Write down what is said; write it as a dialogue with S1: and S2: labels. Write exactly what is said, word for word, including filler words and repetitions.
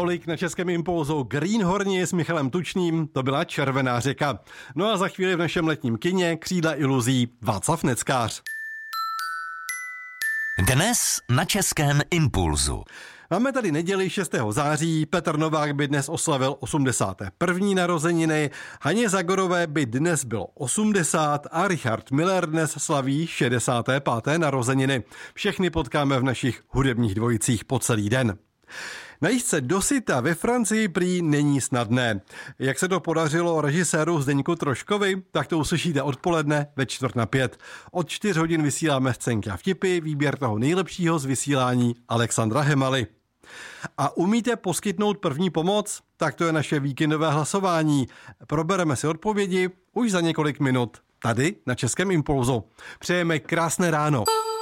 S1: tolik na Českém impulzu. Greenhorni s Michalem Tučným, to byla Červená řeka. No a za chvíli v našem letním kině Křídla iluzí Václav Neckář.
S2: Dnes na Českém impulzu.
S1: Máme tady neděli šestého září, Petr Novák by dnes oslavil osmdesáté první narozeniny, Haně Zagorové by dnes bylo osmdesát a Richard Miller dnes slaví šedesáté páté narozeniny. Všechny potkáme v našich hudebních dvojicích po celý den. Najíst se dosyta ve Francii prý není snadné. Jak se to podařilo režiséru Zdeňku Troškovi, tak to uslyšíte odpoledne ve čtvrt na pět. Od čtyř hodin vysíláme scénky a vtipy, výběr toho nejlepšího z vysílání Alexandra Hemaly. A umíte poskytnout první pomoc? Tak to je naše víkendové hlasování. Probereme si odpovědi už za několik minut tady na Českém impulzu. Přejeme krásné ráno.